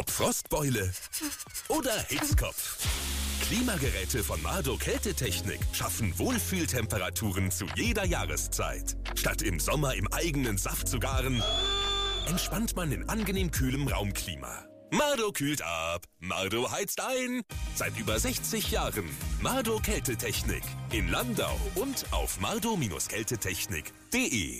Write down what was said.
Ob Frostbeule oder Hitzkopf. Klimageräte von Mardo Kältetechnik schaffen Wohlfühltemperaturen zu jeder Jahreszeit. Statt im Sommer im eigenen Saft zu garen, entspannt man in angenehm kühlem Raumklima. Mardo kühlt ab, Mardo heizt ein. Seit über 60 Jahren Mardo Kältetechnik in Landau und auf mardo-kältetechnik.de.